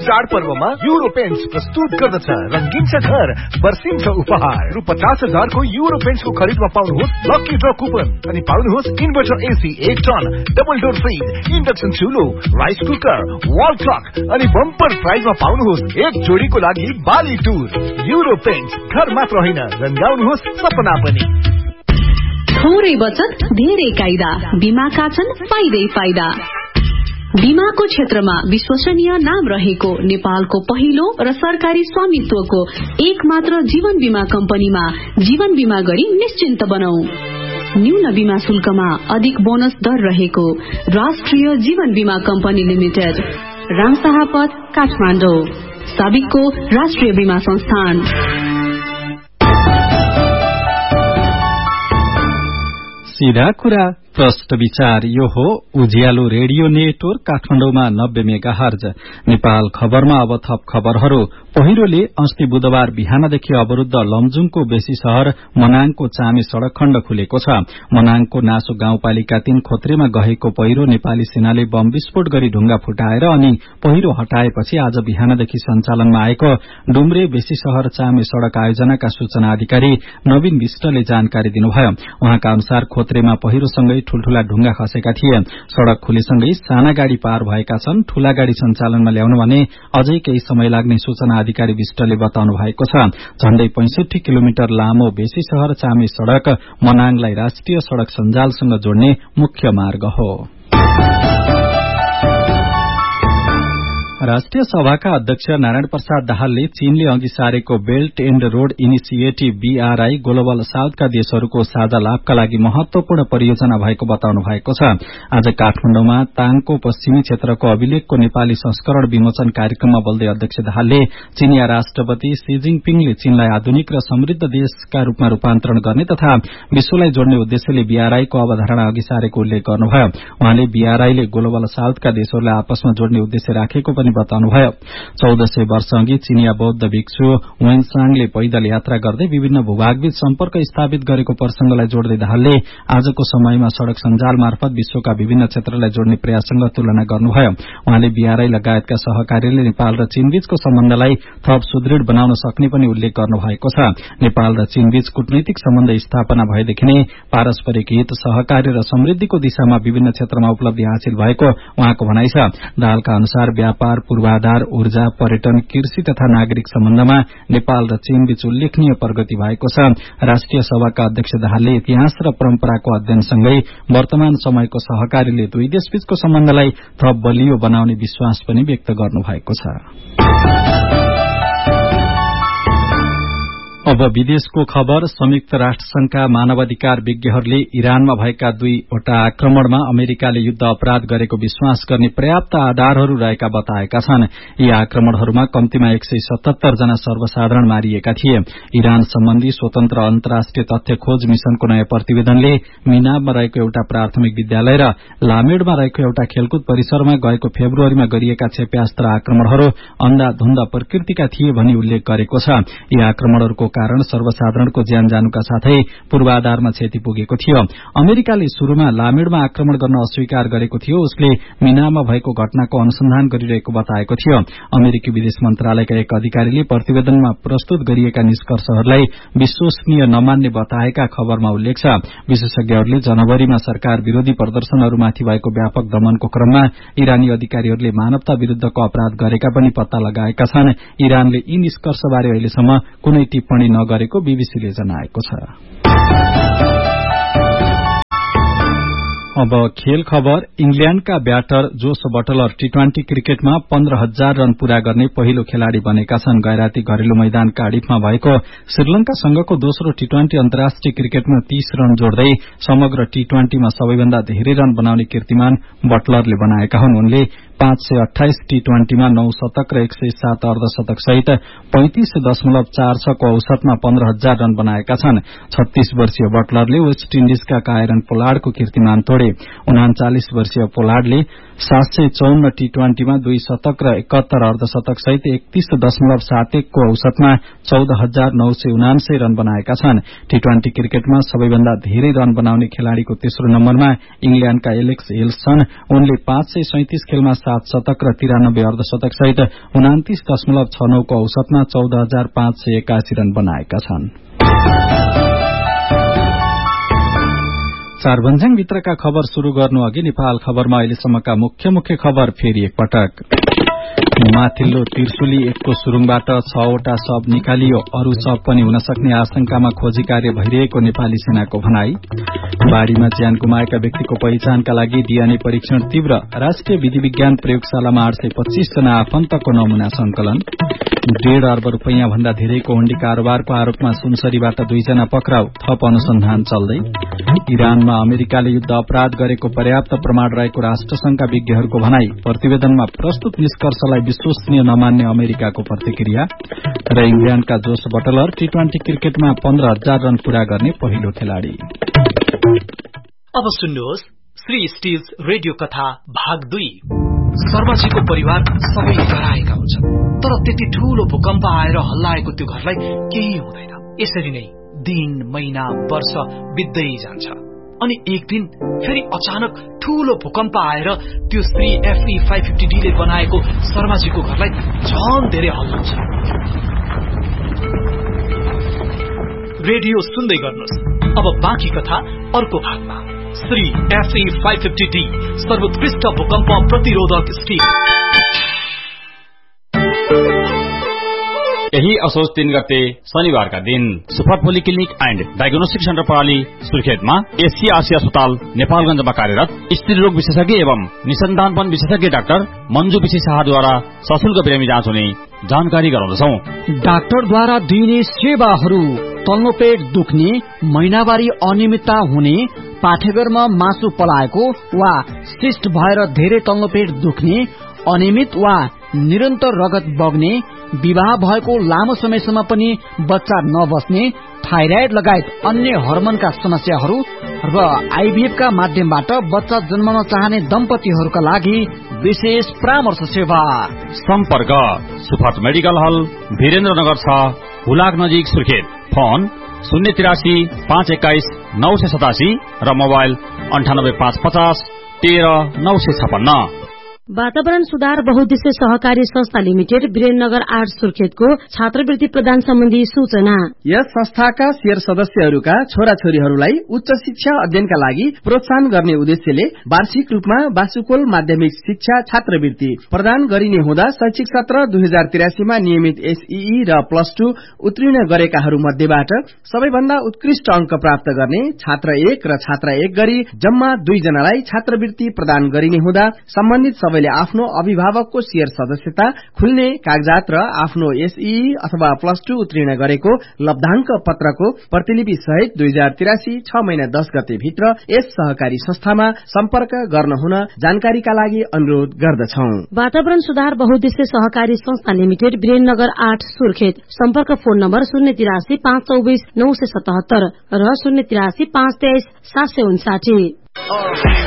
चाडपर्वमा euro paints प्रस्तुत गर्दछ रंगीन छ घर वर्षिन्छ उपहार। रु 50,000 को युरो पेन्ट्सको खरिदमा पाउनुहोस् लकी ड्र कुपन अनि पाउनुहोस् inverter AC 1 ton, double door fridge, induction चुलो, rice cooker, wall clock अनि बम्पर प्राइजमा पाउनुहोस् एक जोडीको लागि बाली टुर। युरो पेन्ट्स घर मात्र होइन रंगाउनुहोस् सपना पनि। थोरै बचत धेरै कायदा, बीमाका छन् फाइदै फाइदा। बीमाको क्षेत्रमा विश्वसनीय नाम रहेको नेपालको पहिलो र सरकारी स्वामित्वको एक मात्र जीवन बीमा कम्पनीमा जीवन बीमा गरी निश्चिन्त बनौ। न्यून बीमा शुल्कमा अधिक बोनस दर रहेको राष्ट्रिय जीवन बीमा कम्पनी लिमिटेड, रामशाहपथ, काठमाडौँ। साबिकको राष्ट्रिय बीमा संस्थान। सीधा कुरा प्रष्ट विचार। यो हो उज्यालो रेडियो नेटवर्क काठमाडौँमा 90 मेगाहर्ज। नेपाल खबरमा अब थप खबरहरू। पहिरोले अस्ति बुधबार बिहानदेखि अवरूद्ध लमजुङको बेसी शहर मनाङको चामे सड़क खण्ड खुलेको छ। मनाङको नासो गाउँपालिका 3 खोत्रेमा गएको पहिरो नेपाली सेनाले बम विस्फोट गरी ढुंगा फुटाएर अनि पहिरो हटाएपछि आज बिहानदेखि सञ्चालनमा आएको डुम्रे बेसी शहर चामे सड़क आयोजनाका सूचना अधिकारी नवीन विष्टले जानकारी दिनुभयो। उहाँका अनुसार खोत्रेमा पहिरोसँगै ठूल्ठूला ढुंगा खसेका थिए। सड़क खुलेसँगै साना गाड़ी पार भएका छन्। ठूला गाड़ी सञ्चालनमा ल्याउन भने अझै केही समय लाग्ने सूचना अधिकारी विष्टले बताउनु भएको छ। झण्डै 65 किलोमिटर लामो बेसी शहर चामे सड़क मनाङलाई राष्ट्रिय सड़क सञ्जालसँग जोड्ने मुख्य मार्ग हो। राष्ट्रिय सभाका अध्यक्ष नारायण प्रसाद दाहालले चीनले अघि सारेको belt and road initiative BRI global साउथका देशहरूको साझा लाभका लागि महत्वपूर्ण परियोजना भएको बताउनु भएको छ। आज काठमाडौँमा ताङको पश्चिमी क्षेत्रको अभिलेखको नेपाली संस्करण विमोचन कार्यक्रममा बोल्दै अध्यक्ष दाहालले चीनिया राष्ट्रपति शी जिनपिङले चीनलाई आधुनिक र समृद्ध देशका रूपमा रूपान्तरण गर्ने तथा विश्वलाई जोड्ने उद्देश्यले BRI को अवधारणा अघि सारेको उल्लेख गर्नुभयो। उहाँले BRI ले ग्लोबल साउथका देशहरूलाई आपसमा जोड्ने उद्देश्य राखेको पनि बताउनुभयो। 1400 वर्ष अघि चीनिया बौद्ध भिक्षु वेनसाङले पैदल यात्रा गर्दै विभिन्न भूभागबीच सम्पर्क स्थापित गरेको प्रसंगलाई जोड्दै दाहालले आजको समयमा सड़क सञ्जाल मार्फत विश्वका विभिन्न क्षेत्रलाई जोड्ने प्रयाससँग तुलना गर्नुभयो। उहाँले BRI लगायतका सहकारीले नेपाल र चीनबीचको सम्बन्धलाई थप सुदृढ़ बनाउन सक्ने पनि उल्लेख गर्नुभएको छ। नेपाल र चीनबीच कूटनैतिक सम्बन्ध स्थापना भएदेखि नै पारस्परिक हित, सहकारी र समृद्धिको दिशामा विभिन्न क्षेत्रमा उपलब्धि हासिल भएको उहाँको भनाइ छ। दाहालका अनुसार व्यापार, पूर्वाधार, ऊर्जा, पर्यटन, कृषि तथा नागरिक सम्बन्धमा नेपाल र चीनबीच उल्लेखनीय प्रगति भएको छ। राष्ट्रिय सभाका अध्यक्ष दाहालले इतिहास र परम्पराको अध्ययनसँगै वर्तमान समयको सहकारीले दुई देशबीचको सम्बन्धलाई थप बलियो बनाउने विश्वास पनि व्यक्त गर्नुभएको छ। अब विदेशको खबर। संयुक्त राष्ट्र संघका मानवाधिकार विज्ञहरूले इरानमा भएका 2वटा आक्रमणमा अमेरिकाले युद्ध अपराध गरेको विश्वास गर्ने पर्याप्त आधारहरू रहेका बताएका छन्। यी आक्रमणहरूमा कम्तीमा 177 जना सर्वसाधारण मारिएका थिए। इरान सम्बन्धी स्वतन्त्र अन्तर्राष्ट्रिय तथ्य खोज मिशनको नयाँ प्रतिवेदनले मिनाबमा रहेको एउटा प्राथमिक विद्यालय र लामेडमा रहेको एउटा खेलकुद परिसरमा गएको फेब्रुअरीमा गरिएका क्षेप्यास्त्र आक्रमणहरू अन्धाधुन्ध प्रकृतिका थिए भनी उल्लेख गरेको छ। यी आक्रमणहरूको कारण सर्वसाधारणको ज्यान जानुका साथै पूर्वाधारमा क्षति पुगेको थियो। अमेरिकाले शुरूमा लामेडमा आक्रमण गर्न अस्वीकार गरेको थियो। उसले मिनामा भएको घटनाको अनुसन्धान गरिरहेको बताएको थियो। अमेरिकी विदेश मन्त्रालयका एक अधिकारीले प्रतिवेदनमा प्रस्तुत गरिएका निष्कर्षहरूलाई विश्वसनीय नमान्ने बताएका खबरमा उल्लेख छ। विशेषज्ञहरूले जनवरीमा सरकार विरोधी प्रदर्शनहरूमाथि भएको व्यापक दमनको क्रममा इरानी अधिकारीहरूले मानवता विरूद्धको अपराध गरेका पनि पत्ता लगाएका छन्। इरानले यी निष्कर्षबारे अहिलेसम्म कुनै टिप्पणी नगरेको बीबीसीले जनाएको छ। अब खेल खबर। इंग्ल्याण्डका ब्याटर जोस बटलर T20 क्रिकेटमा 15,000 रन पूरा गर्ने पहिलो खेलाड़ी बनेका छन्। गैराती घरेलु मैदान कार्डिफमा भएको श्रीलंकासँगको दोस्रो T20 अन्तर्राष्ट्रिय क्रिकेटमा 30 रन जोड्दै समग्र T20 मा सबैभन्दा धेरै रन बनाउने कीर्तिमान बटलरले बनाएका हुन्। उनले 528 T20 मा 9 शतक र 107 अर्धशतक सहित 35.46 को औसतमा 15,000 रन बनाएका छन्। 36 वर्षीय बटलरले वेस्ट इन्डिजका कायरन पोलार्डको कीर्तिमान तोडे। 39 वर्षीय पोलार्डले 754 टी20मा 2 शतक र 71 अर्धशतक सहित 31.71 को औसतमा 14,979 रन बनाएका छन्। टी20 क्रिकेटमा सबैभन्दा धेरै रन बनाउने खेलाड़ीको तेस्रो नम्बरमा इंग्ल्याण्डका एलेक्स हेल्स छन्। उनले 537 खेलमा 7 शतक र 93 अर्धशतक सहित 29.69 को औसतमा 14,581 रन बनाएका छन्। चारभन्ज्याङ भित्रका खबर शुरू गर्नु अघि नेपाल खबरमा अहिलेसम्मका मुख्य खबर फेरि एकपटक। माथिल्लो त्रिशुली 1 को सुरुङबाट 6 वटा शव निकालियो। अरू शव पनि हुन सक्ने आशंकामा खोजी कार्य भइरहेको नेपाली सेनाको भनाई। बाढ़ीमा ज्यान गुमाएका व्यक्तिको पहिचानका लागि डीएनए परीक्षण तीव्र। राष्ट्रिय विधि विज्ञान प्रयोगशालामा 825 जना आफन्तको नमूना संकलन। 1.5 अर्ब रुपैयाँ भन्दा धेरैको हुण्डी कारोबारको आरोपमा सुनसरीबाट 2 जना पक्राउ। थप अनुसन्धान चल्दै। इरानमा अमेरिकाले युद्ध अपराध गरेको पर्याप्त प्रमाण रहेको राष्ट्रसंघका विज्ञहरूको भनाई। प्रतिवेदनमा प्रस्तुत निष्कर्षलाई विश्वसनीय नमान्ने अमेरिकाको प्रतिक्रिया। र इंग्ल्याण्डका जोस बटलर टी20 क्रिकेटमा 15,000 रन पूरा गर्ने पहिलो खेलाड़ी। अब सुन्नुहोस् श्री स्टिल्स रेडियो कथा भाग 2। शर्माजीको परिवार सबै डराएका हुन्छन्, तर त्यति ठूलो भूकम्प आएर हल्लाएको त्यो घरलाई केही हुँदैन। यसरी नै दिन, महिना, वर्ष बित्दै जान्छ अनि एक दिन फेरि अचानक ठूलो भूकम्प आएर त्यो श्री FE 550D ले बनाएको शर्माजीको घरलाई झन धेरै हल्लाउँछ। रेडियो सुन्दै गर्नुहोस्। अब बाँकी कथा अर्को भागमा। श्री FE 550D सर्वोत्कृष्ट भूकम्प प्रतिरोधक स्टिल। यही असोज 3 गते शनिबारका दिन super polyclinic and diagnostic centre प्रणाली सुर्खेतमा एशिया अस्पताल नेपालगञ्जमा कार्यरत स्त्री रोग विशेषज्ञ एवं निसन्तानपन विशेषज्ञ डाक्टर मञ्जु विशी शाहद्वारा सशुल्क बिरामी जाँच हुने जानकारी गराउँदछौ। डाक्टरद्वारा दिइने सेवाहरू तल्लो पेट दुख्ने, महिनावारी अनियमितता हुने, पाठेघरमा मासु पलाएको वा सिस्ट भएर धेरै तल्लो पेट दुख्ने, अनियमित वा निरन्तर रगत बग्ने, विवाह भएको लामो समयसम्म पनि बच्चा नबस्ने, थाइराइड लगायत अन्य हर्मोनका समस्याहरू र आईभीएफ का माध्यमबाट बच्चा जन्माउन चाहने दम्पतिहरूका लागि विशेष परामर्श सेवा। सम्पर्क सुफात मेडिकल हल, वीरेन्द्रनगर 6, हुलाक नजिक सुर्खेत। फोन 083 521 987 र मोबाइल 98 550 13 956। वातावरण सुधार बहुद्देश्य सहकारी संस्था लिमिटेड वीरेन्द्रनगर 8 सुर्खेतको छात्रवृत्ति प्रदान सम्बन्धी सूचना। यस संस्थाका शेयर सदस्यहरूका छोराछोरीहरूलाई उच्च शिक्षा अध्ययनका लागि प्रोत्साहन गर्ने उद्देश्यले वार्षिक रूपमा बासुकोल माध्यमिक शिक्षा छात्रवृत्ति प्रदान गरिने हुँदा शैक्षिक सत्र 2083 मा नियमित एसईई र +2 उत्तीर्ण गरेकाहरू मध्येबाट सबैभन्दा उत्कृष्ट अंक प्राप्त गर्ने छात्र 1 र छात्रा 1 गरी जम्मा 2 जनालाई छात्रवृत्ति प्रदान गरिने हुँदा सम्बन्धित सबैले आफ्नो अभिभावकको शेयर सदस्यता खुल्ने कागजात र आफ्नो एसईई अथवा +2 उत्तीर्ण गरेको लब्धांक पत्रको प्रतिलिपि सहित 2083 6 महिना 10 गते भित्र यस सहकारी संस्थामा सम्पर्क गर्न हुन जानकारीका लागि अनुरोध गर्दछौं। वातावरण सुधार बहुद्देश्य सहकारी संस्था लिमिटेड वीरेन्द्रनगर 8 सुर्खेत। सम्पर्क फोन नम्बर 083 524 977 र 083 523 759।